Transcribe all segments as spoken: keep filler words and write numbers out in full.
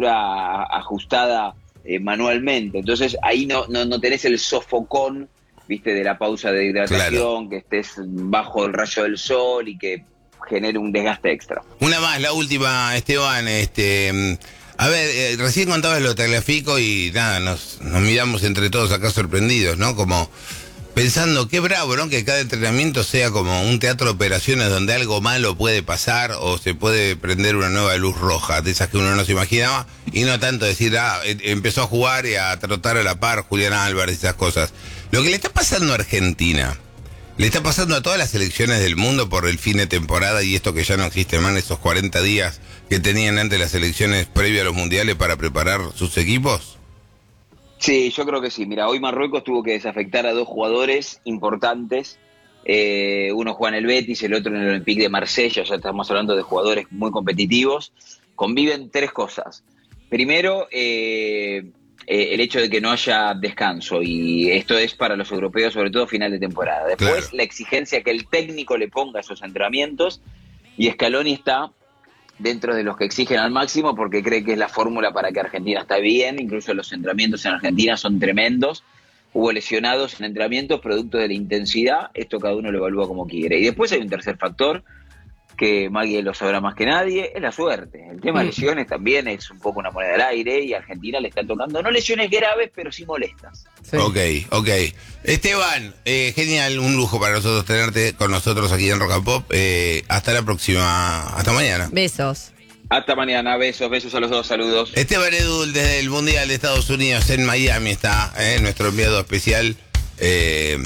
temperatura ajustada eh, manualmente. Entonces ahí no, no, no tenés el sofocón, viste, de la pausa de hidratación, claro, que estés bajo el rayo del sol y que genere un desgaste extra. Una más, la última, Esteban, este... A ver, eh, recién contabas lo de Tagliafico y nada, nos, nos miramos entre todos acá sorprendidos, ¿no? Como pensando, qué bravo, ¿no? Que cada entrenamiento sea como un teatro de operaciones donde algo malo puede pasar o se puede prender una nueva luz roja, de esas que uno no se imaginaba, y no tanto decir, ah, empezó a jugar y a trotar a la par Julián Álvarez y esas cosas. Lo que le está pasando a Argentina, le está pasando a todas las selecciones del mundo por el fin de temporada y esto que ya no existe más, esos cuarenta días que tenían antes las selecciones previo a los mundiales para preparar sus equipos. Sí, yo creo que sí. Mira, hoy Marruecos tuvo que desafectar a dos jugadores importantes. Eh, uno juega en el Betis, el otro en el Olympique de Marsella. Ya estamos hablando de jugadores muy competitivos. Conviven tres cosas. Primero, eh, eh, el hecho de que no haya descanso, y esto es para los europeos, sobre todo final de temporada. Después, claro, la exigencia que el técnico le ponga a esos entrenamientos, y Scaloni está dentro de los que exigen al máximo porque cree que es la fórmula para que Argentina está bien. Incluso los entrenamientos en Argentina son tremendos. Hubo lesionados en entrenamientos producto de la intensidad. Esto cada uno lo evalúa como quiere. Y después hay un tercer factor que Maggie lo sabrá más que nadie, es la suerte. El tema de lesiones también es un poco una moneda al aire, y a Argentina le están tocando no lesiones graves, pero sí molestas. Sí. Ok, ok. Esteban, eh, genial, un lujo para nosotros tenerte con nosotros aquí en Rock and Pop. Eh, hasta la próxima, hasta mañana. Besos. Hasta mañana, besos, besos a los dos, saludos. Esteban Edul, desde el Mundial de Estados Unidos en Miami está, eh, nuestro enviado especial. Eh,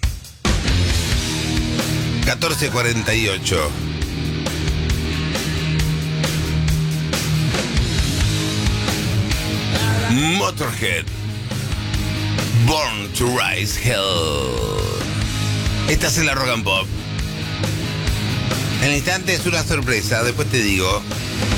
catorce cuarenta y ocho. Motorhead, Born to Rise Hell. Estás en la Rock and Pop. En el instante es una sorpresa, después te digo.